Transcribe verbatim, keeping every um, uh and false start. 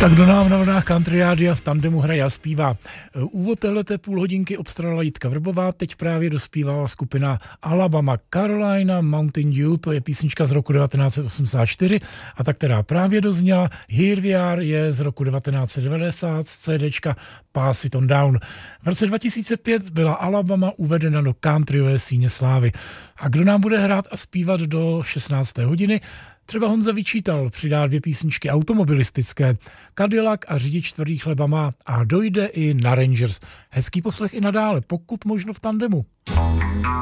Tak kdo nám na vlnách Country Rádia v tandemu hraje a zpívá. Úvod téhleté půl hodinky obstarala Jitka Vrbová, teď právě dospívala skupina Alabama Carolina Mountain Dew, to je písnička z roku devatenáct set osmdesát čtyři a ta, která právě dozněla Here We Are, je z roku devatenáct set devadesát z CDčka Pass It On Down. V roce dva tisíce pět byla Alabama uvedena do countryové síně slávy. A kdo nám bude hrát a zpívat do šestnácté hodiny? Třeba Honza Vyčítal přidá dvě písničky automobilistické. Cadillac a řidič tvrdý chleba má a dojde i na Rangers. Hezký poslech i nadále, pokud možno v tandemu.